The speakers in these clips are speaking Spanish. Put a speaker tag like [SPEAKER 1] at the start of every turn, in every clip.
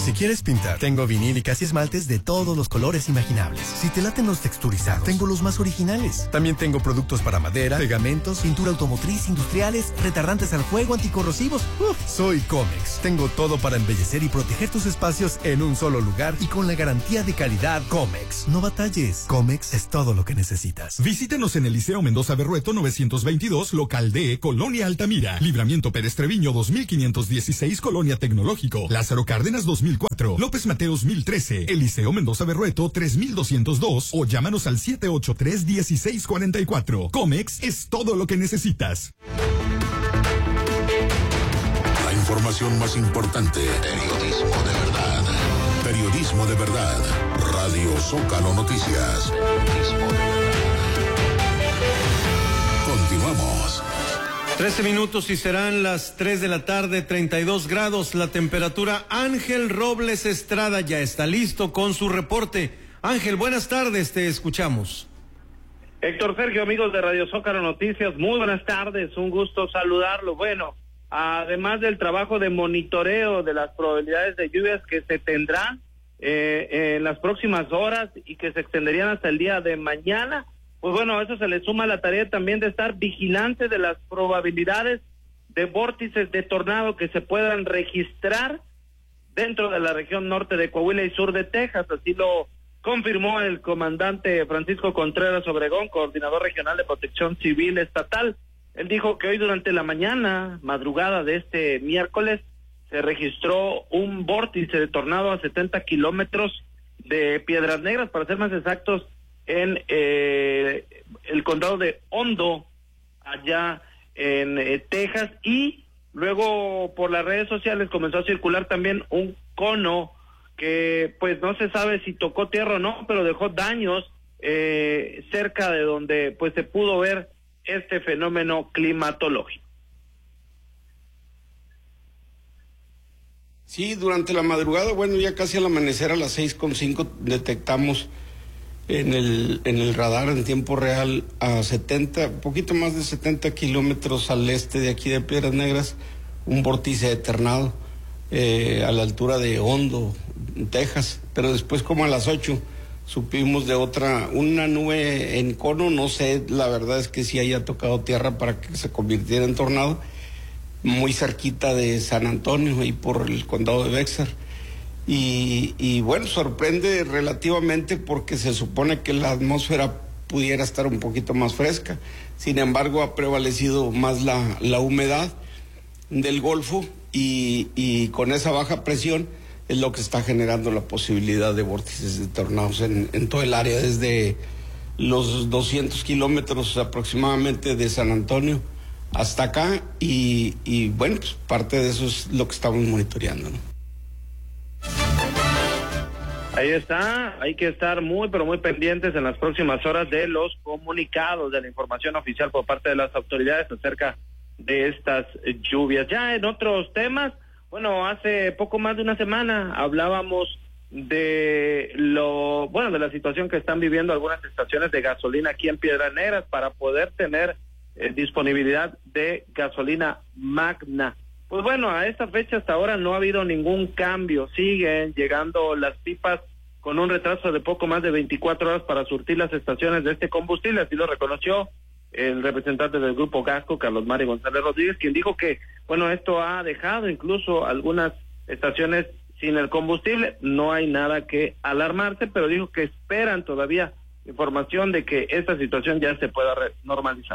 [SPEAKER 1] Si quieres pintar, tengo vinílicas y esmaltes de todos los colores imaginables. Si te laten los texturizados, tengo los más originales. También tengo productos para madera, pegamentos, pintura automotriz, industriales, retardantes al fuego, anticorrosivos. Soy Comex. Tengo todo para embellecer y proteger tus espacios en un solo lugar y con la garantía de calidad Comex. No batalles. Comex es todo lo que necesitas.
[SPEAKER 2] Visítenos en el Liceo Mendoza Berrueto 922, local D, Colonia Altamira. Libramiento Pérez Treviño 2516, Colonia Tecnológico. Lázaro Cárdenas 2004, López Mateos 1013, el Liceo Mendoza Berrueto 3202 o llámanos al 783-1644. Comex es todo lo que necesitas.
[SPEAKER 3] La información más importante. Periodismo de verdad. Periodismo de verdad. Radio Zócalo Noticias. Periodismo de verdad. Continuamos.
[SPEAKER 4] 13 minutos y serán las 3 de la tarde, 32 grados la temperatura. Ángel Robles Estrada ya está listo con su reporte. Ángel, buenas tardes, te escuchamos.
[SPEAKER 5] Héctor Sergio, amigos de Radio Zócalo Noticias, muy buenas tardes, un gusto saludarlo. Bueno, además del trabajo de monitoreo de las probabilidades de lluvias que se tendrán en las próximas horas y que se extenderían hasta el día de mañana, pues bueno, a eso se le suma la tarea también de estar vigilante de las probabilidades de vórtices de tornado que se puedan registrar dentro de la región norte de Coahuila y sur de Texas. Así lo confirmó el comandante Francisco Contreras Obregón, coordinador regional de Protección Civil Estatal. Él dijo que hoy durante la madrugada de este miércoles, se registró un vórtice de tornado a 70 kilómetros de Piedras Negras, para ser más exactos, en el condado de Hondo, allá en Texas, y luego por las redes sociales comenzó a circular también un cono que pues no se sabe si tocó tierra o no, pero dejó daños cerca de donde pues se pudo ver este fenómeno climatológico.
[SPEAKER 6] Sí, durante la madrugada, bueno, ya casi al amanecer a las 6:05 detectamos en el radar en tiempo real a 70, poquito más de 70 kilómetros al este de aquí de Piedras Negras, un vórtice de tornado a la altura de Hondo, Texas, pero después como a las 8 supimos de una nube en cono, no sé, la verdad es que sí haya tocado tierra para que se convirtiera en tornado, muy cerquita de San Antonio y por el condado de Bexar. Y bueno, sorprende relativamente porque se supone que la atmósfera pudiera estar un poquito más fresca. Sin embargo, ha prevalecido más la humedad del Golfo y con esa baja presión es lo que está generando la posibilidad de vórtices de tornados en todo el área, desde los 200 kilómetros aproximadamente de San Antonio hasta acá y bueno, pues parte de eso es lo que estamos monitoreando, ¿no?
[SPEAKER 5] Ahí está, hay que estar muy pero muy pendientes en las próximas horas de los comunicados, de la información oficial por parte de las autoridades acerca de estas lluvias. Ya en otros temas, bueno, hace poco más de una semana hablábamos de de la situación que están viviendo algunas estaciones de gasolina aquí en Piedras Negras para poder tener disponibilidad de gasolina magna. Pues bueno, a esta fecha hasta ahora no ha habido ningún cambio, siguen llegando las pipas con un retraso de poco más de 24 horas para surtir las estaciones de este combustible, así lo reconoció el representante del Grupo Gasco, Carlos Mario González Rodríguez, quien dijo que, bueno, esto ha dejado incluso algunas estaciones sin el combustible, no hay nada que alarmarse, pero dijo que esperan todavía información de que esta situación ya se pueda normalizar.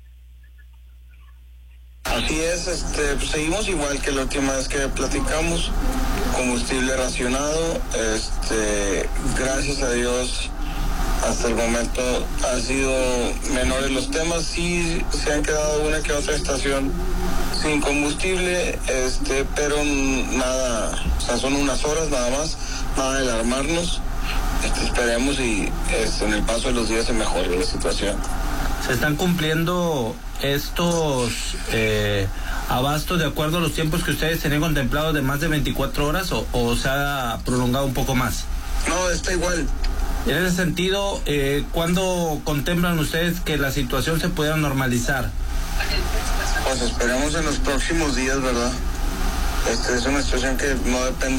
[SPEAKER 7] Así es, seguimos igual que la última vez que platicamos, combustible racionado, gracias a Dios hasta el momento han sido menores los temas, sí se han quedado una que otra estación sin combustible, pero nada, o sea, son unas horas nada más, nada de alarmarnos, esperemos y en el paso de los días se mejore la situación.
[SPEAKER 8] ¿Se están cumpliendo estos abastos de acuerdo a los tiempos que ustedes tenían contemplados de más de 24 horas o se ha prolongado un poco más?
[SPEAKER 7] No, está igual.
[SPEAKER 8] En ese sentido, ¿cuándo contemplan ustedes que la situación se pueda normalizar?
[SPEAKER 7] Pues esperemos en los próximos días, ¿verdad? Es una situación que no depende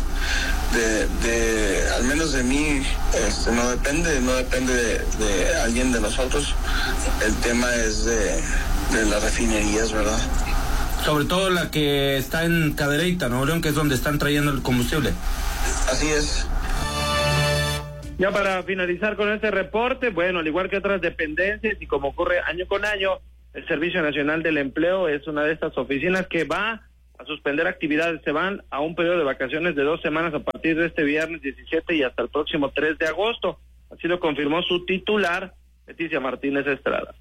[SPEAKER 7] de al menos de mí, no depende de alguien de nosotros. El tema es de las refinerías, ¿verdad?
[SPEAKER 8] Sobre todo la que está en Cadereyta, Nuevo León, que es donde están trayendo el combustible.
[SPEAKER 7] Así es.
[SPEAKER 5] Ya para finalizar con este reporte, bueno, al igual que otras dependencias y como ocurre año con año, el Servicio Nacional del Empleo es una de estas oficinas que va a suspender actividades. Se van a un periodo de vacaciones de 2 semanas a partir de este viernes 17 y hasta el próximo 3 de agosto. Así lo confirmó su titular, Leticia Martínez Estrada.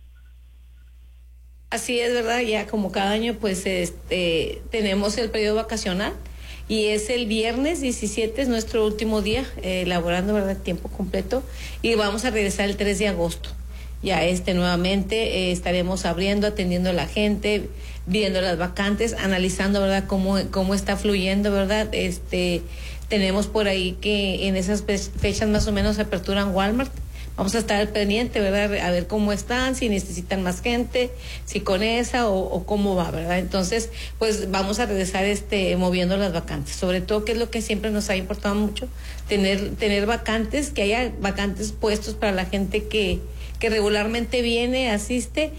[SPEAKER 9] Así es, ¿verdad? Ya como cada año, pues tenemos el periodo vacacional. Y es el viernes 17, es nuestro último día laborando, ¿verdad?, tiempo completo, y vamos a regresar el 3 de agosto. Ya nuevamente estaremos abriendo, atendiendo a la gente, viendo las vacantes, analizando, ¿verdad?, cómo está fluyendo, ¿verdad? Tenemos por ahí que en esas fechas más o menos se aperturan Walmart. Vamos a estar al pendiente, ¿verdad?, a ver cómo están, si necesitan más gente, si con esa o cómo va, ¿verdad? Entonces, pues vamos a regresar moviendo las vacantes, sobre todo que es lo que siempre nos ha importado mucho, tener vacantes, que haya vacantes puestos para la gente que regularmente viene, asiste.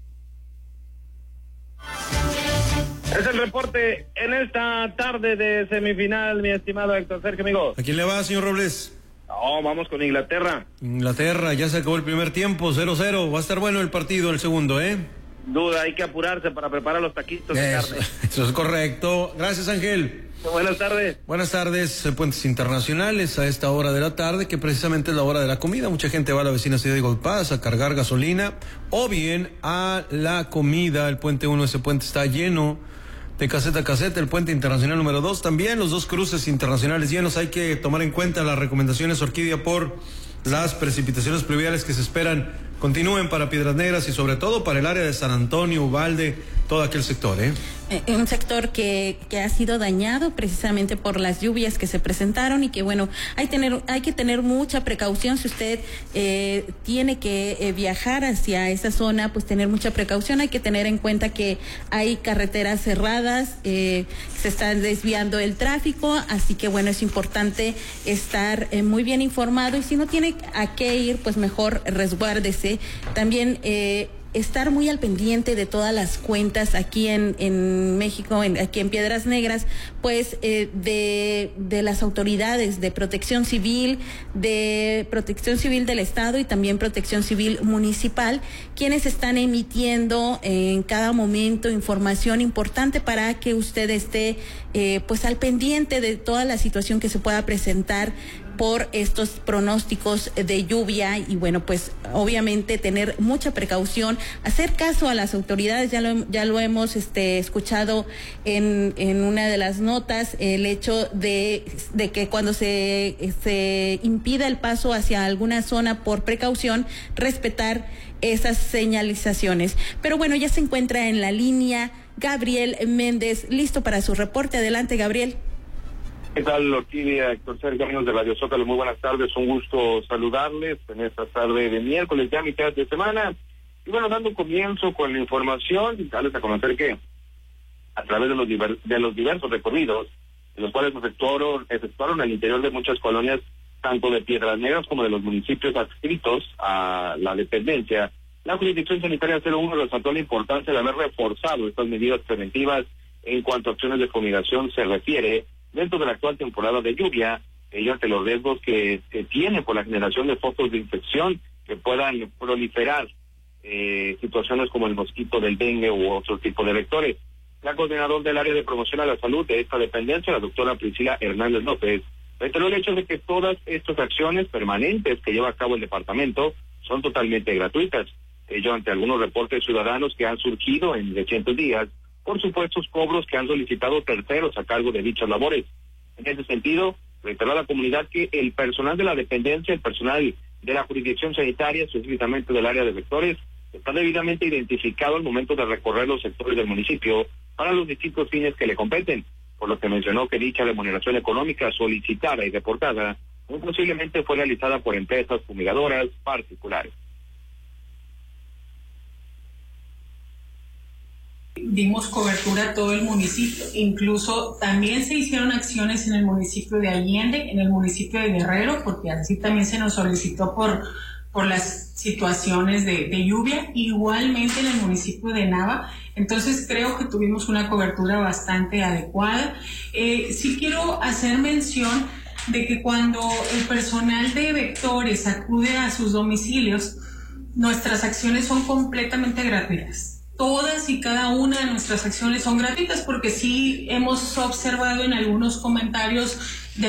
[SPEAKER 5] Es el reporte en esta tarde de semifinal, mi estimado Héctor Sergio, amigo.
[SPEAKER 4] ¿A quién le va, señor Robles?
[SPEAKER 5] No, vamos con Inglaterra.
[SPEAKER 4] Inglaterra, ya se acabó el primer tiempo, 0-0. Va a estar bueno el partido, el segundo, ¿eh?
[SPEAKER 5] Duda, hay que apurarse para preparar los taquitos de carne.
[SPEAKER 4] Eso es correcto. Gracias, Ángel.
[SPEAKER 5] Buenas tardes.
[SPEAKER 4] Buenas tardes, Puentes Internacionales a esta hora de la tarde, que precisamente es la hora de la comida. Mucha gente va a la vecina ciudad de Gold Pass a cargar gasolina o bien a la comida. El puente 1, ese puente está lleno de caseta a caseta. El puente internacional número 2 también, los 2 cruces internacionales llenos. Hay que tomar en cuenta las recomendaciones, Orquídea, por las precipitaciones pluviales que se esperan continúen para Piedras Negras y sobre todo para el área de San Antonio, Uvalde, todo aquel sector,
[SPEAKER 10] Un sector que ha sido dañado precisamente por las lluvias que se presentaron y que, bueno, hay que tener mucha precaución. Si usted tiene que viajar hacia esa zona, pues tener mucha precaución. Hay que tener en cuenta que hay carreteras cerradas, se está desviando el tráfico, así que, bueno, es importante estar muy bien informado y si no tiene a qué ir, pues mejor resguárdese. También estar muy al pendiente de todas las cuentas aquí en México, aquí en Piedras Negras, pues de las autoridades de Protección Civil del Estado y también Protección Civil Municipal, quienes están emitiendo en cada momento información importante para que usted esté pues al pendiente de toda la situación que se pueda presentar por estos pronósticos de lluvia y, bueno, pues obviamente tener mucha precaución, hacer caso a las autoridades. Ya lo hemos escuchado en una de las notas, el hecho de que cuando se impida el paso hacia alguna zona por precaución, respetar esas señalizaciones. Pero bueno, ya se encuentra en la línea Gabriel Méndez, listo para su reporte. Adelante, Gabriel.
[SPEAKER 11] ¿Qué tal, Orquídea, Héctor Sergio, amigos de Radio Zócalo? Muy buenas tardes, un gusto saludarles en esta tarde de miércoles, ya mitad de semana. Y bueno, dando comienzo con la información, darles a conocer que a través de los diversos recorridos, en los cuales efectuaron al interior de muchas colonias, tanto de Piedras Negras como de los municipios adscritos a la dependencia, la Jurisdicción Sanitaria 01 resaltó la importancia de haber reforzado estas medidas preventivas en cuanto a acciones de fumigación se refiere, dentro de la actual temporada de lluvia, ello ante los riesgos que se tiene por la generación de focos de infección que puedan proliferar situaciones como el mosquito del dengue u otro tipo de vectores. La coordinadora del área de promoción a la salud de esta dependencia, la doctora Priscila Hernández López, reiteró el hecho de que todas estas acciones permanentes que lleva a cabo el departamento son totalmente gratuitas. Ello ante algunos reportes ciudadanos que han surgido en recientes días por supuestos cobros que han solicitado terceros a cargo de dichas labores. En ese sentido, reiteró a la comunidad que el personal de la dependencia, el personal de la jurisdicción sanitaria, específicamente del área de vectores, está debidamente identificado al momento de recorrer los sectores del municipio para los distintos fines que le competen, por lo que mencionó que dicha remuneración económica solicitada y reportada muy posiblemente fue realizada por empresas fumigadoras particulares.
[SPEAKER 12] Dimos cobertura a todo el municipio, incluso también se hicieron acciones en el municipio de Allende, en el municipio de Guerrero, porque así también se nos solicitó por las situaciones de lluvia, igualmente en el municipio de Nava. Entonces creo que tuvimos una cobertura bastante adecuada. Sí quiero hacer mención de que cuando el personal de Vectores acude a sus domicilios, nuestras acciones son completamente gratuitas. Todas y cada una de nuestras acciones son gratuitas, porque sí hemos observado en algunos comentarios